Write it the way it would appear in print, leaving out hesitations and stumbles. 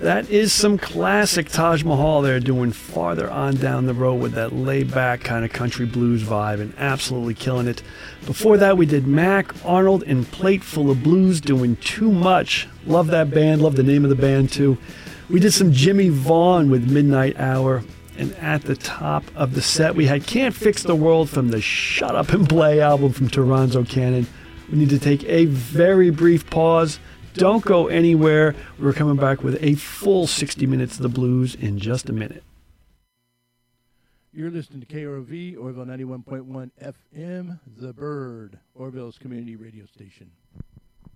That is some classic Taj Mahal they're doing farther on down the road with that laid-back kind of country blues vibe and absolutely killing it. Before that, we did Mac Arnold and Plate Full of Blues doing Too Much. Love that band, love the name of the band too. We did some Jimmy Vaughn with Midnight Hour. And at the top of the set, we had Can't Fix the World from the Shut Up and Play album from Toronzo Cannon. We need to take a very brief pause. Don't go anywhere. We're coming back with a full 60 minutes of the blues in just a minute. You're listening to KROV, Orville 91.1 FM, The Bird, Orville's community radio station.